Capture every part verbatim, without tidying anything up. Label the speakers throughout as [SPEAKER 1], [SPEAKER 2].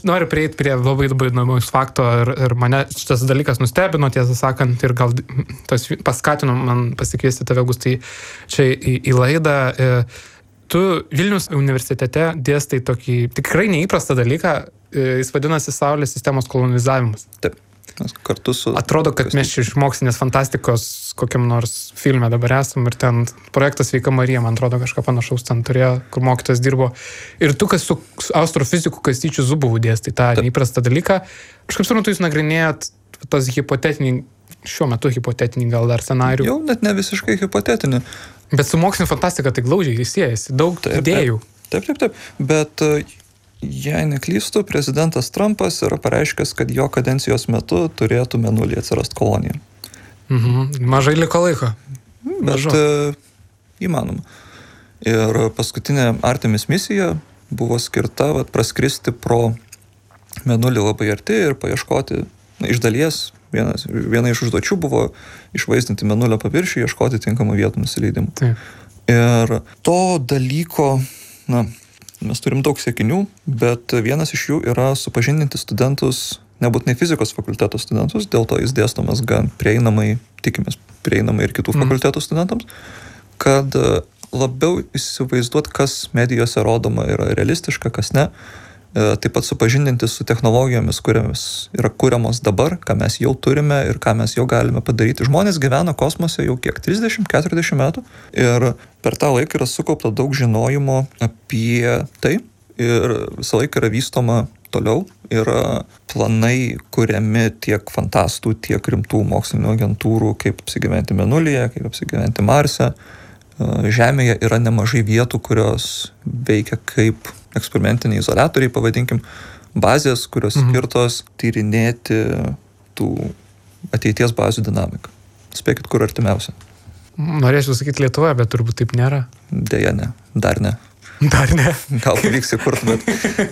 [SPEAKER 1] noriu prieiti prie labai labai įdomaus fakto ir, ir mane šitas dalykas nustebino, tiesą sakant, ir gal tas paskatino man pasikviesti tave, Augustai, čia į, į laidą. Tu Vilniaus universitete dėstai tokį tikrai neįprastą dalyką, jis vadinasi Saulės sistemos kolonizavimas.
[SPEAKER 2] Taip. Kartu su...
[SPEAKER 1] Atrodo, kad mes čia iš mokslinės fantastikos kokiam nors filme dabar esam ir ten projektas Sveika Marija, man atrodo, kažką panašaus ten turėjo, kur mokytojas dirbo. Ir tu, kas su astrofiziku Kastyčiu Zubovu dėstai tą Taip. neįprastą dalyką, aš kaip suprantu, jūs nagrinėjat tas hipotetinį, šiuo metu hipotetinį gal dar scenarijų.
[SPEAKER 2] Jau net ne visiškai hipotetinį.
[SPEAKER 1] Bet su mokslinė fantastika tai glaudžiai siejasi, daug taip, idėjų.
[SPEAKER 2] Taip, taip, taip. Bet jei neklystu, prezidentas Trumpas yra pareiškęs, kad jo kadencijos metu turėtų Mėnulyje atsirasti kolonija.
[SPEAKER 1] Mhm. Mažai liko laiko.
[SPEAKER 2] Bet Mažu. įmanoma. Ir paskutinė Artemis misija buvo skirta vat, praskristi pro Mėnulį labai arti ir paieškoti, na, iš dalies, vienas, viena iš užduočių buvo išvaizdinti Mėnulio paviršių, ieškoti tinkamų vietų nusileidimų.
[SPEAKER 1] Taip.
[SPEAKER 2] Ir to dalyko, na, mes turim daug siekinių, bet vienas iš jų yra supažindinti studentus, nebūtinai fizikos fakulteto studentus, dėl to jis dėstomas gan prieinamai, tikimės prieinamai ir kitų mm. fakultetų studentams, kad labiau įsivaizduot, kas medijose rodoma yra realistiška, kas ne. Taip pat supažindinti su technologijomis, kuriamis yra kuriamos dabar, ką mes jau turime ir ką mes jau galime padaryti. Žmonės gyvena kosmose jau kiek trisdešimt keturiasdešimt metų ir per tą laiką yra sukaupta daug žinojimo apie tai ir visą laiką yra vystoma toliau. Yra planai kuriami tiek fantastų, tiek rimtų mokslinių agentūrų, kaip apsigyventi Mėnulyje, kaip apsigyventi Marse. Žemėje yra nemažai vietų, kurios veikia kaip eksperimentiniai izoliatoriai, pavadinkim, bazės, kurios mhm. skirtos tyrinėti tų ateities bazių dinamiką. Spėkit, kur artimiausia.
[SPEAKER 1] Norėčiau sakyti Lietuvoje, bet turbūt taip nėra.
[SPEAKER 2] Deja, ne. Dar ne.
[SPEAKER 1] Dar ne.
[SPEAKER 2] Gal pavyks įkurt, bet...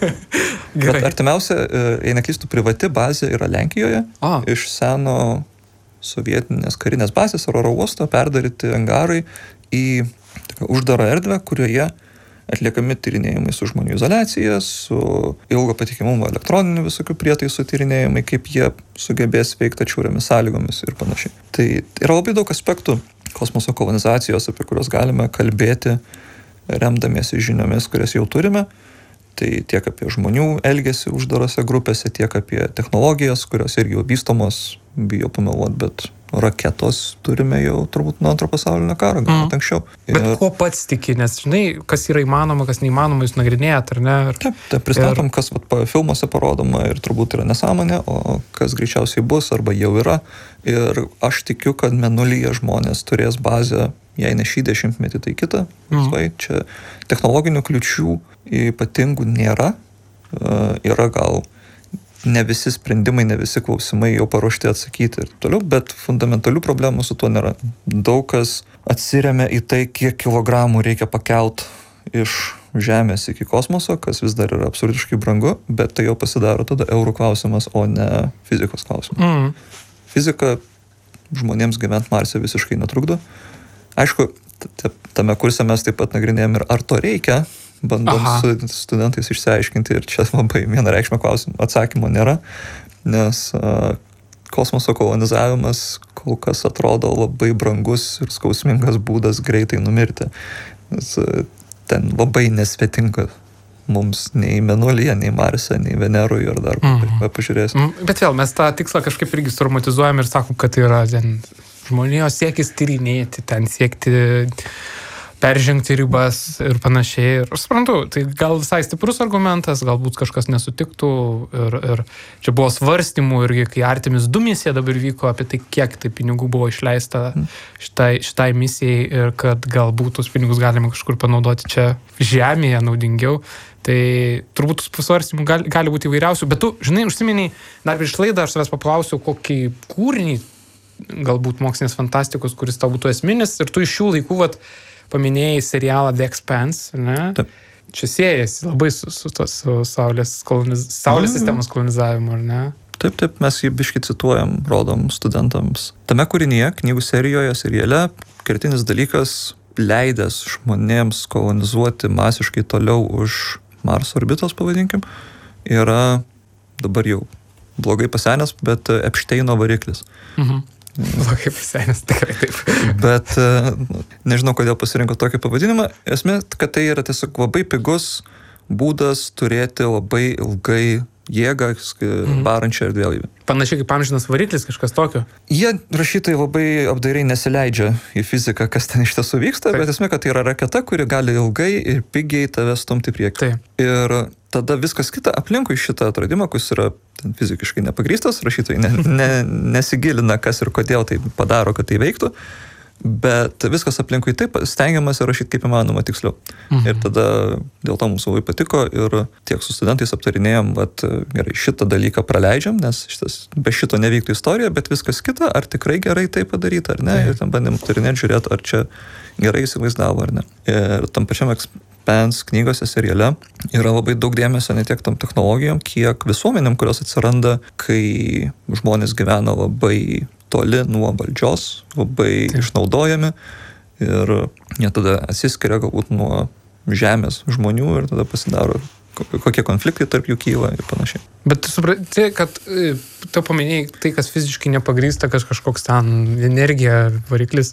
[SPEAKER 2] bet artimiausia, jei neklystu, privati bazė yra Lenkijoje.
[SPEAKER 1] O.
[SPEAKER 2] Iš seno sovietinės karinės bazės ar oro uosto perdaryti angarai į tokią uždarą erdvę, kurioje atliekami tyrinėjimai su žmonių izoliacija, su ilgo patikimumo elektroninių visokių prietaisų tyrinėjimai, kaip jie sugebės veikti atšiauriomis sąlygomis ir panašiai. Tai yra labai daug aspektų kosmoso kolonizacijos, apie kuriuos galime kalbėti, remdamiesi žiniomis, kurias jau turime. Tai tiek apie žmonių elgesį uždarose grupėse, tiek apie technologijas, kurios irgi jau vystomos, bijau pameluoti, bet raketos turime jau turbūt nuo antro pasaulinio karo, gal mm. anksčiau.
[SPEAKER 1] Bet ir... ko pats tiki, nes žinai, kas yra įmanoma, kas neįmanoma, jūs nagrinėjat, ar ne? Ir...
[SPEAKER 2] Taip, taip, pristatom, ir... kas vat, filmuose parodoma ir turbūt yra nesąmonė, o kas greičiausiai bus arba jau yra. Ir aš tikiu, kad Mėnulyje žmonės turės bazę, jei ne šį dešimtmetį, tai kitą. Mm. Svai, čia technologinių kliučių ypatingų nėra. Uh, yra gal ne visi sprendimai, ne visi klausimai jau paruošti atsakyti ir toliau, bet fundamentalių problemų su tuo nėra. Daug kas atsiremia į tai, kiek kilogramų reikia pakelt iš Žemės iki kosmoso, kas vis dar yra absurdiškai brangu, bet tai jau pasidaro tada eurų klausimas, o ne fizikos klausimas.
[SPEAKER 1] Mm.
[SPEAKER 2] Fizika žmonėms gyvent Marse visiškai netrukdo. Aišku, tame kurse mes taip pat nagrinėjom ir ar to reikia, bandom Aha. su studentais išsiaiškinti ir čia labai vienareikšmio klausimo atsakymo nėra, nes uh, kosmoso kolonizavimas kol kas atrodo labai brangus ir skausmingas būdas greitai numirti. Nes, uh, ten labai nesvetinga mums nei Mėnulyje, nei Marse, nei Venerui ir dar mm. pažiūrėsim.
[SPEAKER 1] Mm. Bet vėl, mes tą tikslą kažkaip irgi surmatizuojam ir sakom, kad tai yra ten žmonijos siekis tyrinėti, ten siekti peržengti ribas ir panašiai. Ir aš suprantu, tai gal visai stiprus argumentas, galbūt kažkas nesutiktų ir, ir čia buvo svarstymų irgi, kai Artemis du misija dabar vyko apie tai, kiek tai pinigų buvo išleista šitai, šitai misijai ir kad galbūt tos pinigus galima kažkur panaudoti čia Žemėje naudingiau. Tai turbūt pasvarstymų gali, gali būti įvairiausių, bet tu, žinai, užsiminiai, dar prieš laidą aš savęs paklausiau, kokį kūrinį galbūt mokslinės fantastikos, kuris tau būtų esminis ir tu iš šių laikų, vat, paminėjai serialą The Expanse, ne?
[SPEAKER 2] Taip.
[SPEAKER 1] Čia siejasi labai su, su, su, su Saulės, koloniz... Saulės mm. sistemos kolonizavimu, ar ne?
[SPEAKER 2] Taip, taip, mes jį biškį cituojam, rodom studentams. Tame kūrinyje, knygų serijoje, seriale, kertinis dalykas leidęs žmonėms kolonizuoti masiškai toliau už Marso orbitos, pavadinkim, yra dabar jau blogai pasenęs, bet Epšteino variklis.
[SPEAKER 1] Mhm. Blogai pasenęs, tikrai taip.
[SPEAKER 2] Bet nežinau, kodėl pasirinko tokį pavadinimą. Esmė, kad tai yra tiesiog labai pigus būdas turėti labai ilgai jėgą, mhm. varančią erdvėlaivį.
[SPEAKER 1] Panašiai kaip amžinas variklis, kažkas tokio.
[SPEAKER 2] Jie rašytojai labai apdairiai nesileidžia į fiziką, kas ten iš tiesų vyksta, taip. Bet esmė, kad tai yra raketa, kuri gali ilgai ir pigiai tave stumti priekį.
[SPEAKER 1] Taip.
[SPEAKER 2] Ir tada viskas kita aplinkui šitą atradimą, kuris yra fizikiškai nepagrįstas, rašytojai ne, ne, nesigilina, kas ir kodėl tai padaro, kad tai veiktų. Bet viskas aplinkui taip stengiamas rašyti kaip įmanoma tiksliau. Mhm. Ir tada dėl to mums labai patiko ir tiek su studentais aptarinėjom, vat, gerai, šitą dalyką praleidžiam, nes šitas, be šito nevyktų istorija, bet viskas kita, ar tikrai gerai tai padaryta ar ne. Mhm. Ir tam bandėm aptarinėti, žiūrėti, ar čia gerai įsivaizdavo ar ne. Ir tam pačiam Expanse knygose, seriale yra labai daug dėmesio ne tiek tam technologijom, kiek visuomenėm, kurios atsiranda, kai žmonės gyvena labai toli nuo valdžios, labai Taip. Išnaudojami ir jie tada atsiskiria galbūt nuo žemės žmonių ir tada pasidaro kokie konfliktai tarp jų kyla ir panašiai.
[SPEAKER 1] Bet tu supranti, kad tu paminėjai tai, kas fiziškai nepagrįsta, kas kažkoks ten energija, variklis,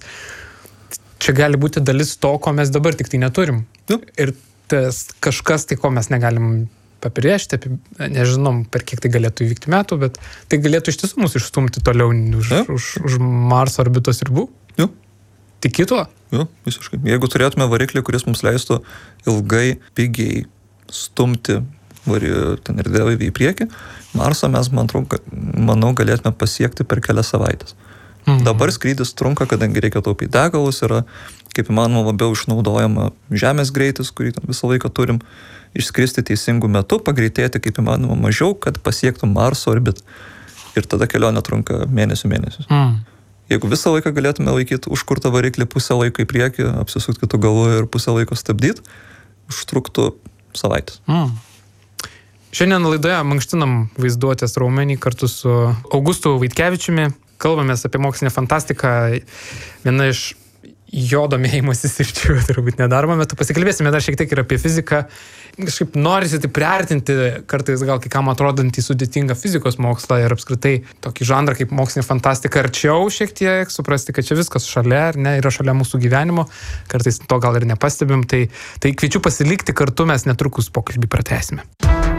[SPEAKER 1] čia gali būti dalis to, ko mes dabar tik tai neturim.
[SPEAKER 2] Ja.
[SPEAKER 1] Ir tas kažkas tai, ko mes negalim papriešti, nežinom, per kiek tai galėtų įvykti metų, bet tai galėtų iš tiesų mus išstumti toliau už,
[SPEAKER 2] ja.
[SPEAKER 1] už, už Marso orbitos ribų.
[SPEAKER 2] Jo.
[SPEAKER 1] Tiki tuo?
[SPEAKER 2] Jo, visiškai. Jeigu turėtume variklį, kuris mums leistų ilgai, pigiai stumti vari, ten erdvėlaivį į priekį, Marsą mes, man trunka, manau, galėtume pasiekti per kelias savaitės. Mhm. Dabar skrydis trunka, kadangi reikia taupyti degalus, yra kaip įmanoma labiau išnaudojama žemės greitis, kurį visą laiką turim, išskristi teisingų metų, pagreitėti kaip įmanoma mažiau, kad pasiektų Marso orbitą. Ir tada kelionė trunka mėnesių mėnesius.
[SPEAKER 1] Mm.
[SPEAKER 2] Jeigu visą laiką galėtume laikyti užkurtą variklį pusę laiko į priekį, apsisukti kitų galvu ir pusę laiko stabdyti, užtruktų savaitės.
[SPEAKER 1] Mm. Šiandien laidoje mankštinam vaizduotės raumenį kartu su Augustu Vaitkevičiumi. Kalbamės apie mokslinę fantastiką. Viena iš jo domėjimosi sričių turbūt nedarbo metu. Pasikalbėsime dar šiek tiek ir apie fiziką. Kažkaip norisi tai priartinti, kartais gal kai kam atrodantį sudėtingą fizikos mokslą ir apskritai tokį žanrą kaip mokslinė fantastika arčiau šiek tiek, suprasti, kad čia viskas šalia, ar ne, yra šalia mūsų gyvenimo. Kartais to gal ir nepastebim. Tai, tai kviečiu pasilikti kartu, mes netrukus pokalbį pratęsime.